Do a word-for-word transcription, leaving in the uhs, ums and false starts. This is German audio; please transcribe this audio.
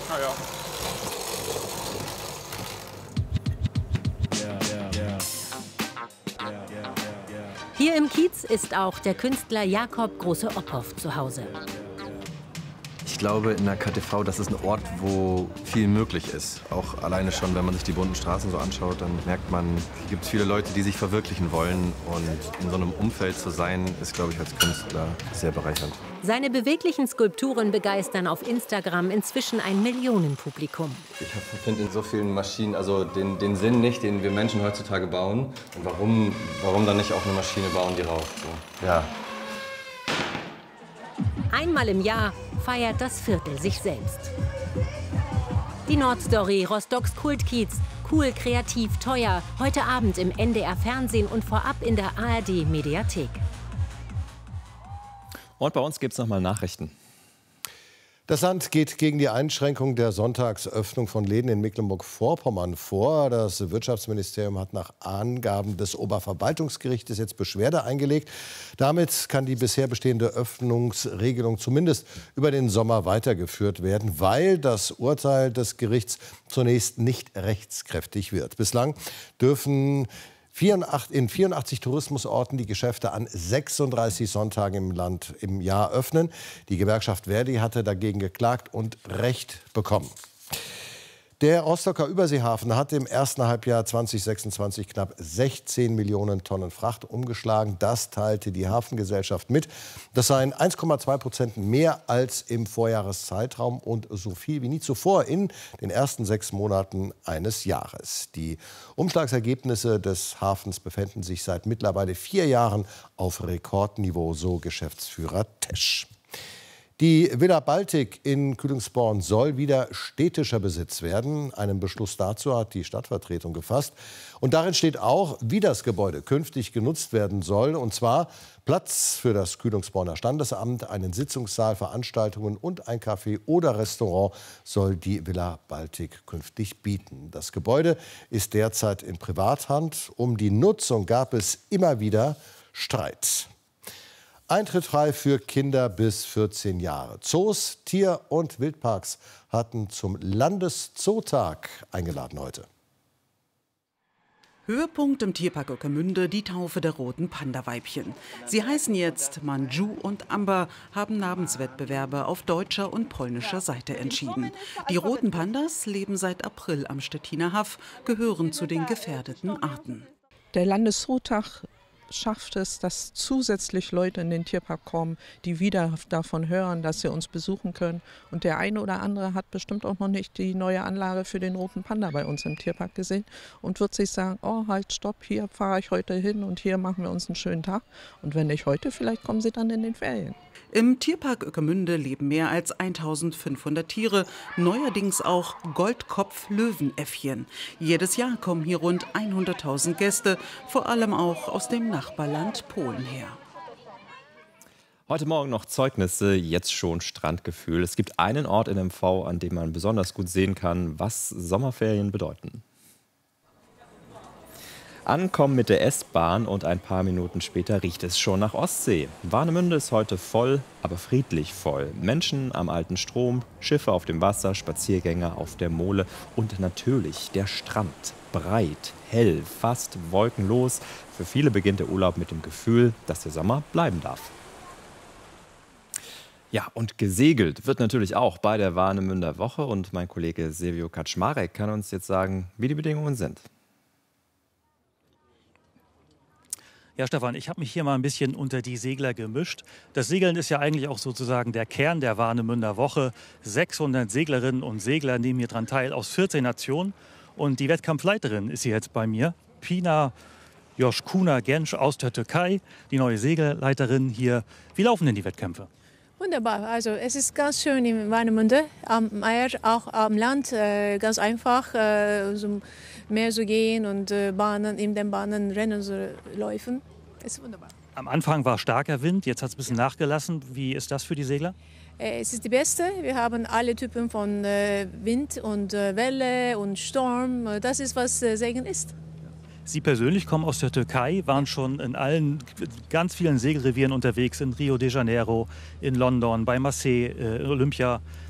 Ja, ja. Hier im Kiez ist auch der Künstler Jakob Große-Opphoff zu Hause. Ich glaube, in der K T V, das ist ein Ort, wo viel möglich ist. Auch alleine schon, wenn man sich die bunten Straßen so anschaut, dann merkt man, hier gibt es viele Leute, die sich verwirklichen wollen. Und in so einem Umfeld zu sein, ist, glaube ich, als Künstler sehr bereichernd. Seine beweglichen Skulpturen begeistern auf Instagram inzwischen ein Millionenpublikum. Ich finde in so vielen Maschinen also den, den Sinn nicht, den wir Menschen heutzutage bauen. Und warum, warum dann nicht auch eine Maschine bauen, die raucht? So. Ja. Einmal im Jahr feiert das Viertel sich selbst. Die Nordstory, Rostocks Kultkiez. Cool, kreativ, teuer. Heute Abend im N D R Fernsehen und vorab in der A R D Mediathek. Und bei uns gibt es noch mal Nachrichten. Das Land geht gegen die Einschränkung der Sonntagsöffnung von Läden in Mecklenburg-Vorpommern vor. Das Wirtschaftsministerium hat nach Angaben des Oberverwaltungsgerichtes jetzt Beschwerde eingelegt. Damit kann die bisher bestehende Öffnungsregelung zumindest über den Sommer weitergeführt werden, weil das Urteil des Gerichts zunächst nicht rechtskräftig wird. Bislang dürfen in vierundachtzig Tourismusorten die Geschäfte an sechsunddreißig Sonntagen im Land im Jahr öffnen. Die Gewerkschaft Verdi hatte dagegen geklagt und Recht bekommen. Der Rostocker Überseehafen hat im ersten Halbjahr zweitausendsechsundzwanzig knapp sechzehn Millionen Tonnen Fracht umgeschlagen. Das teilte die Hafengesellschaft mit. Das seien eins Komma zwei Prozent mehr als im Vorjahreszeitraum und so viel wie nie zuvor in den ersten sechs Monaten eines Jahres. Die Umschlagsergebnisse des Hafens befänden sich seit mittlerweile vier Jahren auf Rekordniveau, so Geschäftsführer Tesch. Die Villa Baltic in Kühlungsborn soll wieder städtischer Besitz werden. Einen Beschluss dazu hat die Stadtvertretung gefasst. Und darin steht auch, wie das Gebäude künftig genutzt werden soll. Und zwar Platz für das Kühlungsborner Standesamt, einen Sitzungssaal, Veranstaltungen und ein Café oder Restaurant soll die Villa Baltic künftig bieten. Das Gebäude ist derzeit in Privathand. Um die Nutzung gab es immer wieder Streit. Eintritt frei für Kinder bis vierzehn Jahre. Zoos, Tier- und Wildparks hatten zum Landeszootag eingeladen heute. Höhepunkt im Tierpark Ueckermünde die Taufe der roten Panda-Weibchen. Sie heißen jetzt Manju und Amber, haben Namenswettbewerbe auf deutscher und polnischer Seite entschieden. Die roten Pandas leben seit April am Stettiner Haff, gehören zu den gefährdeten Arten. Der Landeszootag schafft es, dass zusätzlich Leute in den Tierpark kommen, die wieder davon hören, dass sie uns besuchen können. Und der eine oder andere hat bestimmt auch noch nicht die neue Anlage für den roten Panda bei uns im Tierpark gesehen und wird sich sagen, oh halt, stopp, hier fahre ich heute hin und hier machen wir uns einen schönen Tag. Und wenn nicht heute, vielleicht kommen sie dann in den Ferien. Im Tierpark Ueckermünde leben mehr als eintausendfünfhundert Tiere, neuerdings auch Goldkopf-Löwenäffchen. Jedes Jahr kommen hier rund hunderttausend Gäste, vor allem auch aus dem Nachbarland Polen her. Heute Morgen noch Zeugnisse, jetzt schon Strandgefühl. Es gibt einen Ort in M V, an dem man besonders gut sehen kann, was Sommerferien bedeuten. Ankommen mit der S-Bahn und ein paar Minuten später riecht es schon nach Ostsee. Warnemünde ist heute voll, aber friedlich voll. Menschen am alten Strom, Schiffe auf dem Wasser, Spaziergänger auf der Mole und natürlich der Strand. Breit, hell, fast wolkenlos. Für viele beginnt der Urlaub mit dem Gefühl, dass der Sommer bleiben darf. Ja, und gesegelt wird natürlich auch bei der Warnemünder Woche. Und mein Kollege Silvio Kaczmarek kann uns jetzt sagen, wie die Bedingungen sind. Ja, Stefan, ich habe mich hier mal ein bisschen unter die Segler gemischt. Das Segeln ist ja eigentlich auch sozusagen der Kern der Warnemünder Woche. sechshundert Seglerinnen und Segler nehmen hier dran teil aus vierzehn Nationen. Und die Wettkampfleiterin ist hier jetzt bei mir, Pina Joschkuna Genç aus der Türkei, die neue Segelleiterin hier. Wie laufen denn die Wettkämpfe? Wunderbar, also es ist ganz schön in Warnemünde, am Meer, auch am Land, äh, ganz einfach äh, zum Meer zu gehen und äh, Bahnen, in den Bahnen Rennen zu laufen. Ist wunderbar. Am Anfang war starker Wind, jetzt hat es ein bisschen nachgelassen. Wie ist das für die Segler? Äh, es ist die beste. Wir haben alle Typen von äh, Wind und äh, Welle und Sturm. Das ist, was äh, Segeln ist. Sie persönlich kommen aus der Türkei, waren schon in allen ganz vielen Segelrevieren unterwegs, in Rio de Janeiro, in London, bei Marseille, äh, Olympia.